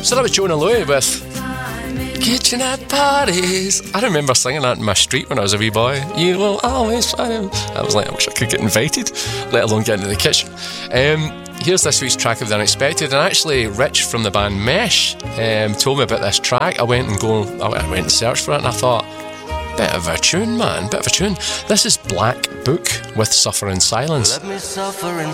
So that was Jonah Lowy with Kitchen at Parties. I remember singing that in my street when I was a wee boy. You will always find him. I was like, I wish I could get invited, let alone get into the kitchen. Here's this week's track of The Unexpected. And actually, Rich from the band Mesh told me about this track. I went and searched for it, and I thought, bit of a tune, man, bit of a tune. This is Black Book with Suffer in Silence. Let me suffer in